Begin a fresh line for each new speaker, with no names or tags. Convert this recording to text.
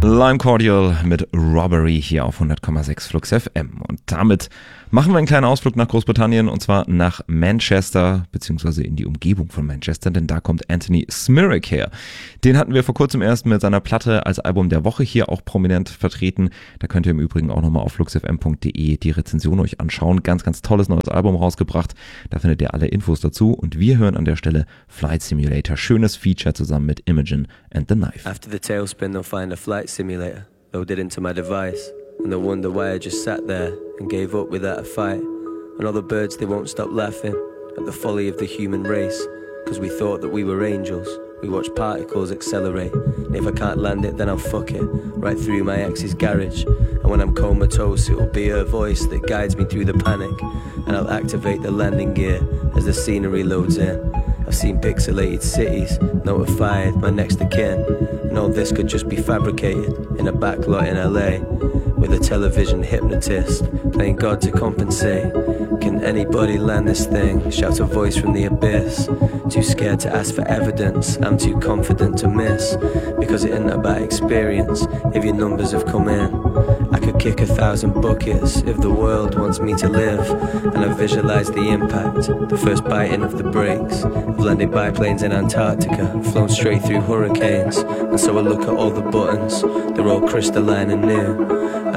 Lime Cordial mit Robbery hier auf 100,6 Flux FM. Und damit machen wir einen kleinen Ausflug nach Großbritannien und zwar nach Manchester, beziehungsweise in die Umgebung von Manchester, denn da kommt Anthony Smirek her. Den hatten wir vor kurzem erst mit seiner Platte als Album der Woche hier auch prominent vertreten. Da könnt ihr im Übrigen auch nochmal auf fluxfm.de die Rezension euch anschauen. Ganz, ganz tolles neues Album rausgebracht. Da findet ihr alle Infos dazu und wir hören an der Stelle Flight Simulator. Schönes Feature zusammen mit Imogen and the Knife.
After the tailspin, they'll find a flight simulator loaded into my device, and they'll wonder why I just sat there and gave up without a fight. And all the birds, they won't stop laughing at the folly of the human race, because we thought that we were angels. We watch particles accelerate, and if I can't land it, then I'll fuck it right through my ex's garage. And when I'm comatose, it will be her voice that guides me through the panic, and I'll activate the landing gear as the scenery loads in. I've seen pixelated cities, notified my next of kin, and all this could just be fabricated in a backlot in LA, with a television hypnotist playing God to compensate. Can anybody land this thing? Shouts a voice from the abyss. Too scared to ask for evidence, I'm too confident to miss, because it isn't about experience if your numbers have come in. I could kick 1,000 buckets if the world wants me to live, and I visualize the impact, the first biting of the brakes. I've landed biplanes in Antarctica, flown straight through hurricanes, and so I look at all the buttons, they're all crystalline and new.